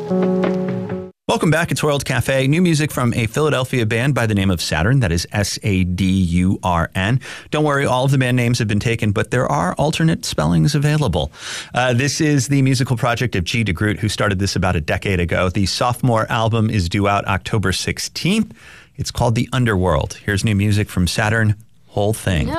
Welcome back. It's World Cafe. New music from a Philadelphia band by the name of Sadurn. That is Sadurn. Don't worry, all of the band names have been taken, but there are alternate spellings available. This is the musical project of G. DeGroot, who started this about a decade ago. The sophomore album is due out October 16th. It's called The Underworld. Here's new music from Sadurn, Whole Thing.